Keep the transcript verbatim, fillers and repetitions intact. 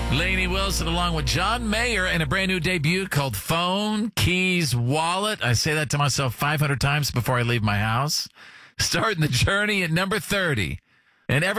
Lainey Wilson along with John Mayer in a brand new debut called Phone, Keys, Wallet. I say that to myself five hundred times before I leave my house. Starting the journey at number thirty. And every